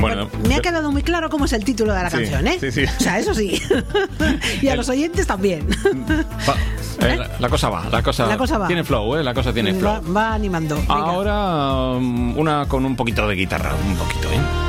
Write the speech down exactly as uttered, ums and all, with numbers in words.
Bueno, me ha quedado muy claro cómo es el título de la sí, canción, ¿eh? Sí, sí. O sea, eso sí. Y a el, los oyentes también. Va, eh, ¿Eh? La, la cosa va, la cosa, la cosa va. Tiene flow, ¿eh? La cosa tiene flow. Va, va animando. Venga. Ahora um, una con un poquito de guitarra, un poquito, ¿eh?